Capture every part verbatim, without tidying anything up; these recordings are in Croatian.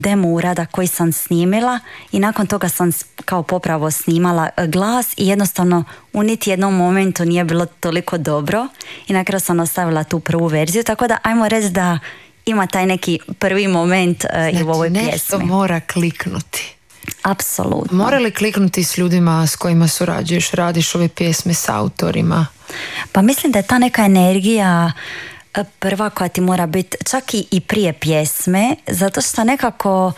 demo uradak koji sam snimila i nakon toga sam kao popravo snimala glas i jednostavno u niti jednom momentu nije bilo toliko dobro i na kraju sam ostavila tu prvu verziju, tako da ajmo reći da ima taj neki prvi moment uh, znači, i u ovoj pjesmi. Nešto mora kliknuti. Apsolutno. Mora li kliknuti s ljudima s kojima surađuješ, radiš ove pjesme s autorima? Pa mislim da je ta neka energija prva koja ti mora biti čak i, i prije pjesme, zato što nekako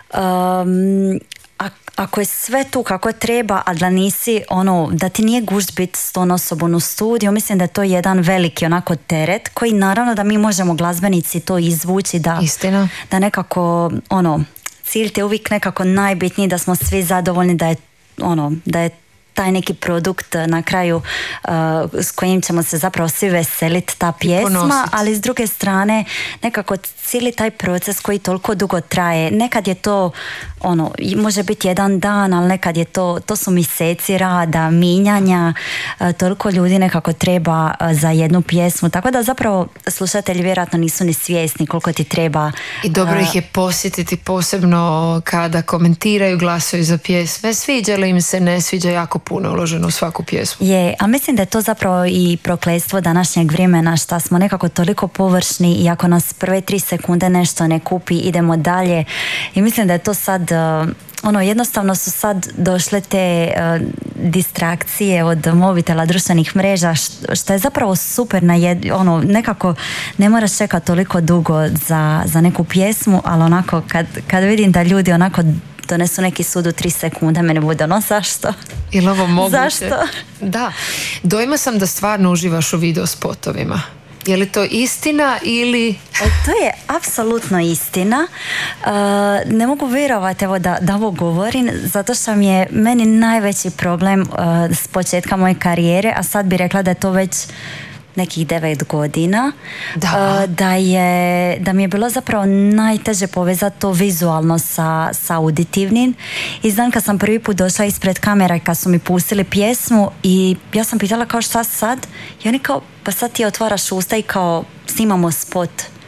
um, a, ako je sve tu kako treba, a da nisi ono, da ti nije gušt biti s tom osobom u studiju, mislim da je to jedan veliki onako teret koji naravno da mi možemo glazbenici to izvući, da, Istina. da nekako ono, cilj ti je uvijek nekako najbitniji, da smo svi zadovoljni, da je ono, da je taj neki produkt na kraju uh, s kojim ćemo se zapravo svi veseliti, ta pjesma, ali s druge strane nekako cijeli taj proces koji toliko dugo traje, nekad je to ono, može biti jedan dan, ali nekad je to, to su mjeseci rada, minjanja, uh, toliko ljudi nekako treba uh, za jednu pjesmu, tako da zapravo slušatelji vjerojatno nisu ni svjesni koliko ti treba. I dobro ih je posjetiti, posebno kada komentiraju, glasuju za pjesme, sviđa li im se, ne sviđa, jako puno uloženo u svaku pjesmu. Je, a mislim da je to zapravo i prokletstvo današnjeg vremena, što smo nekako toliko površni i ako nas prve tri sekunde nešto ne kupi, idemo dalje i mislim da je to sad uh, ono, jednostavno su sad došle te uh, distrakcije od mobitela, društvenih mreža, što je zapravo super na jed, ono, nekako ne moraš čekati toliko dugo za, za neku pjesmu, ali onako kad, kad vidim da ljudi onako donesu neki sud u tri sekunde, mene bude ono, zašto? Ili ovo moguće? Zašto? Da, dojma sam da stvarno uživaš u video spotovima. Je li to istina ili... E, to je apsolutno istina. Uh, ne mogu vjerovati evo da, da ovo govorim, zato što mi je meni najveći problem uh, s početka moje karijere, a sad bi rekla da je to već nekih devet godina, da. Uh, da, je, da mi je bilo zapravo najteže povezati to vizualno sa, sa auditivnim. I znam kad sam prvi put došla ispred kamera i kad su mi pustili pjesmu i ja sam pitala kao šta sad i oni kao pa sad ti otvaraš usta i kao snimamo spot.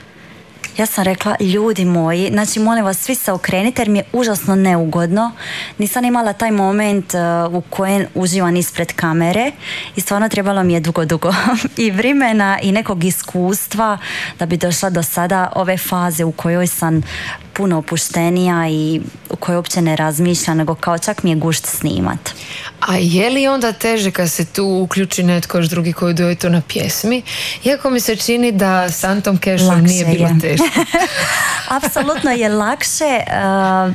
Ja sam rekla, ljudi moji, znači molim vas svi se okrenite jer mi je užasno neugodno. Nisam imala taj moment uh, u kojem uživam ispred kamere i stvarno trebalo mi je dugo, dugo i vremena i nekog iskustva da bi došla do sada ove faze u kojoj sam puno opuštenija i u kojoj uopće ne razmišljam, nego kao čak mi je gušt snimat. A je li onda teže kad se tu uključi netko još drugi koji doje to na pjesmi? Iako mi se čini da s Antom Cashom nije bilo teško. Apsolutno je lakše. Uh,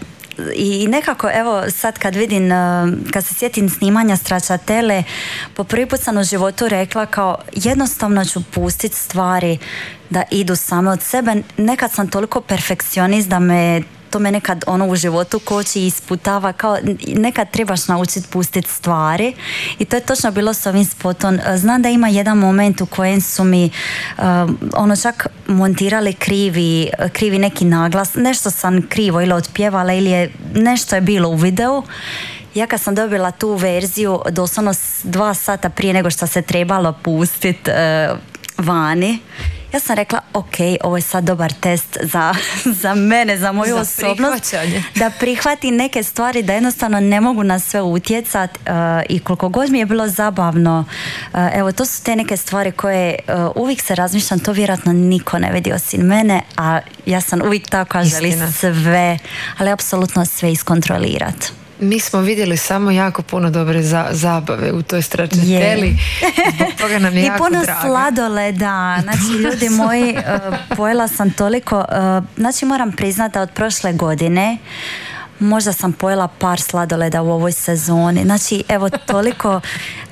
I nekako, evo, sad kad vidim, kad se sjetim snimanja Stracciatelle, po prvi put sam u životu rekla kao jednostavno ću pustiti stvari da idu same od sebe. Nekad sam toliko perfekcionist da me to me nekad ono u životu koči i isputava, kao nekad trebaš naučiti pustiti stvari i to je točno bilo s ovim spotom. Znam da ima jedan moment u kojem su mi uh, ono čak montirali krivi, krivi neki naglas, nešto sam krivo ili otpjevala ili je, nešto je bilo u videu. Ja kad sam dobila tu verziju doslovno dva sata prije nego što se trebalo pustiti uh, vani, ja sam rekla, ok, ovo je sad dobar test za, za mene, za moju za osobnost, da prihvati neke stvari, da jednostavno ne mogu na sve utjecat uh, i koliko god mi je bilo zabavno, uh, evo, to su te neke stvari koje uh, uvijek se razmišljam, to vjerojatno niko ne vidi osim mene, a ja sam uvijek tako želi sve, ali apsolutno sve iskontrolirati. Mi smo vidjeli samo jako puno dobre za, zabave u toj Stracciatelli. Zbog toga nam je i jako puno drago. Sladoleda. Znači, ljudi moji, uh, pojela sam toliko. Uh, znači, moram priznati da od prošle godine možda sam pojela par sladoleda u ovoj sezoni. Znači, evo, toliko...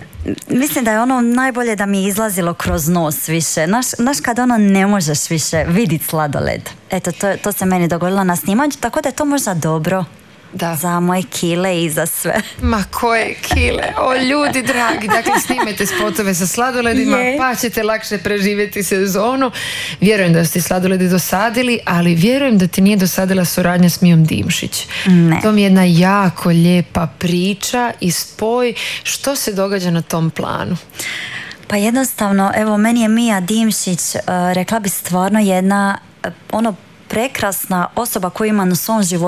Mislim da je ono najbolje da mi je izlazilo kroz nos više. Znaš, znaš kad ono ne možeš više vidjeti sladoled. Eto, to, to se meni dogodilo na snimanju, tako da je to možda dobro. Da. Za moje kile i za sve. Ma koje kile, o ljudi dragi, dakle snimajte spotove sa sladoledima, je. Pa ćete lakše preživjeti sezonu. Vjerujem da ste sladoledi dosadili, ali vjerujem da ti nije dosadila suradnja s Mijom Dimšić. Ne. To mi je jedna jako lijepa priča i spoj. Što se događa na tom planu? Pa jednostavno, evo, meni je Mija Dimšić, uh, rekla bi stvarno jedna, uh, ono, prekrasna osoba koju ima na svom životu